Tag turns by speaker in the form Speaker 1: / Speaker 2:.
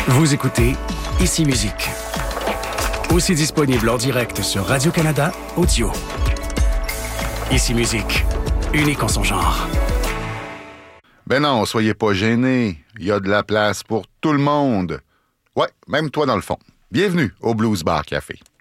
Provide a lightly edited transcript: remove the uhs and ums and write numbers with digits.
Speaker 1: Vous écoutez Ici Musique. Aussi disponible en direct sur Radio-Canada Audio. Ici Musique, unique en son genre.
Speaker 2: Ben non, soyez pas gênés. Il y a de la place pour tout le monde. Ouais, même toi dans le fond. Bienvenue au Blues Bar Café.